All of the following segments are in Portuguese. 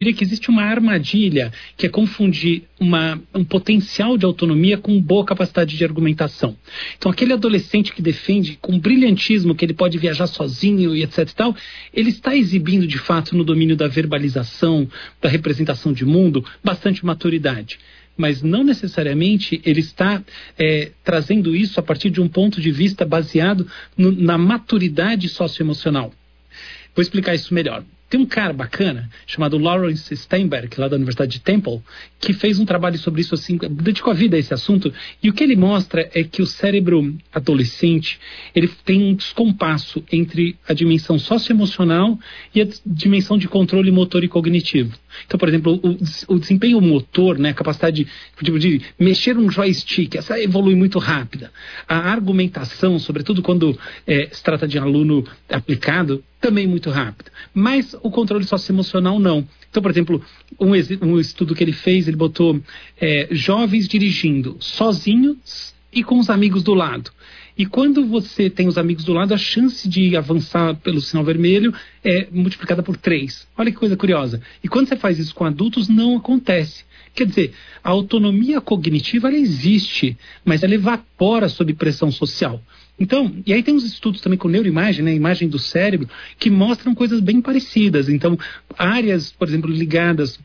diria que existe uma armadilha, que é confundir um potencial de autonomia com boa capacidade de argumentação. Então, aquele adolescente que defende com brilhantismo que ele pode viajar sozinho e etc e tal, ele está exibindo, de fato, no domínio da verbalização, da representação de mundo, bastante maturidade. Mas não necessariamente ele está trazendo isso a partir de um ponto de vista baseado na maturidade socioemocional. Vou explicar isso melhor. Tem um cara bacana, chamado Lawrence Steinberg, lá da Universidade de Temple, que fez um trabalho sobre isso, assim, dedicou a vida a esse assunto, e o que ele mostra é que o cérebro adolescente, ele tem um descompasso entre a dimensão socioemocional e a dimensão de controle motor e cognitivo. Então, por exemplo, o desempenho motor, né, a capacidade de mexer um joystick, essa evolui muito rápida. A argumentação, sobretudo quando se trata de aluno aplicado, também muito rápido. Mas o controle socioemocional não. Então, por exemplo, um estudo que ele fez, ele botou jovens dirigindo sozinhos e com os amigos do lado. E quando você tem os amigos do lado, a chance de avançar pelo sinal vermelho é multiplicada por 3. Olha que coisa curiosa. E quando você faz isso com adultos, não acontece. Quer dizer, a autonomia cognitiva, ela existe, mas ela evapora sob pressão social. Então, e aí tem uns estudos também com neuroimagem, né, imagem do cérebro, que mostram coisas bem parecidas. Então, áreas, por exemplo, ligadas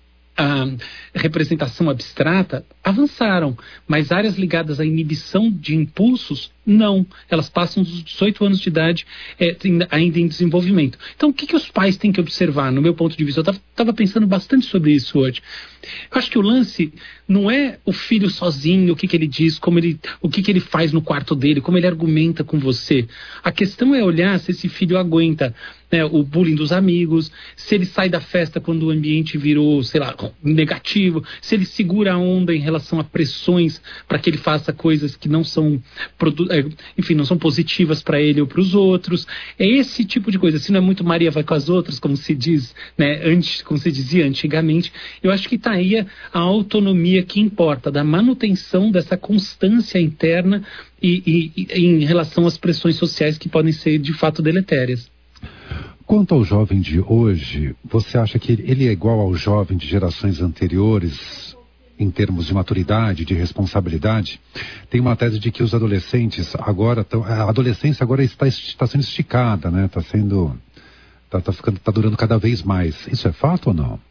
à representação abstrata avançaram, mas áreas ligadas à inibição de impulsos, não. Elas passam dos 18 anos de idade ainda em desenvolvimento. Então, o que os pais têm que observar, no meu ponto de vista? Eu estava pensando bastante sobre isso hoje. Eu acho que o lance não é o filho sozinho, o que ele diz, o que ele faz no quarto dele, como ele argumenta com você. A questão é olhar se esse filho aguenta, né, o bullying dos amigos, se ele sai da festa quando o ambiente virou, sei lá, negativo, se ele segura a onda em relação a pressões para que ele faça coisas que não são, não são positivas para ele ou para os outros. É esse tipo de coisa. Se não é muito Maria vai com as outras, como se diz, né, como se dizia antigamente, eu acho que está aí a autonomia que importa, da manutenção dessa constância interna e em relação às pressões sociais que podem ser de fato deletérias. Quanto ao jovem de hoje, você acha que ele é igual ao jovem de gerações anteriores em termos de maturidade, de responsabilidade? Tem uma tese de que os adolescentes agora a adolescência agora está sendo esticada, né? Está durando cada vez mais. Isso é fato ou não?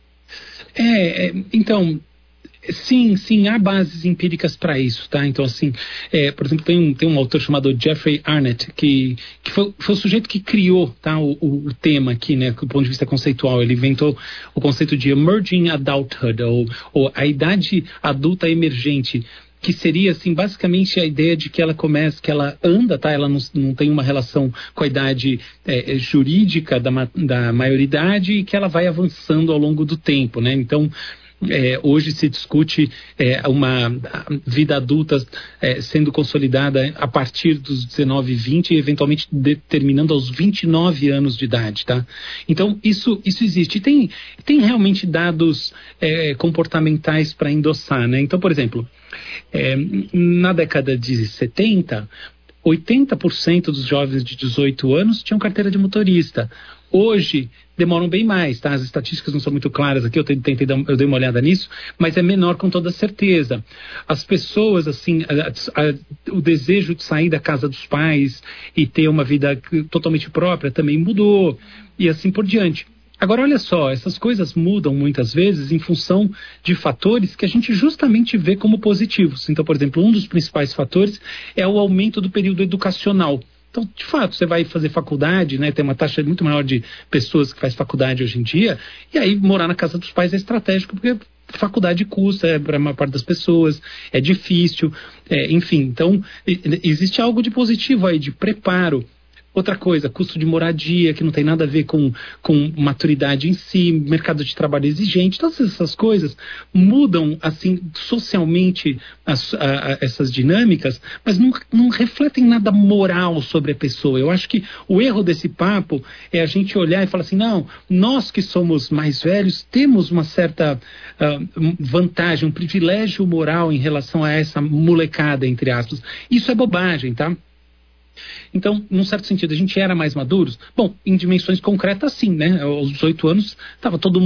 Então, sim, há bases empíricas para isso, tá? Então, assim, por exemplo, tem um autor chamado Jeffrey Arnett, que foi o sujeito que criou, tá, o tema aqui, né, do ponto de vista conceitual. Ele inventou o conceito de emerging adulthood, ou a idade adulta emergente, que seria, assim, basicamente a ideia de que ela anda, tá? Ela não tem uma relação com a idade jurídica da maioridade e que ela vai avançando ao longo do tempo, né? Então, hoje se discute uma vida adulta sendo consolidada a partir dos 19, 20 e eventualmente terminando aos 29 anos de idade, tá? Então, isso existe. E tem realmente dados comportamentais para endossar, né? Então, por exemplo, na década de 70, 80% dos jovens de 18 anos tinham carteira de motorista. Hoje, demoram bem mais, tá? As estatísticas não são muito claras aqui, eu dei uma olhada nisso, mas é menor com toda certeza. As pessoas, assim, o desejo de sair da casa dos pais e ter uma vida totalmente própria também mudou, e assim por diante. Agora, olha só, essas coisas mudam muitas vezes em função de fatores que a gente justamente vê como positivos. Então, por exemplo, um dos principais fatores é o aumento do período educacional. Então, de fato, você vai fazer faculdade, né? Tem uma taxa muito maior de pessoas que faz faculdade hoje em dia, e aí morar na casa dos pais é estratégico, porque faculdade custa para a maior parte das pessoas, é difícil, enfim. Então, existe algo de positivo aí, de preparo. Outra coisa, custo de moradia, que não tem nada a ver com maturidade em si, mercado de trabalho exigente, todas essas coisas mudam, assim, socialmente essas dinâmicas, mas não refletem nada moral sobre a pessoa. Eu acho que o erro desse papo é a gente olhar e falar assim, não, nós que somos mais velhos temos uma certa vantagem, um privilégio moral em relação a essa molecada, entre aspas. Isso é bobagem, tá? Então, num certo sentido, a gente era mais maduros? Bom, em dimensões concretas, sim, né? Aos 18 anos, estava todo mundo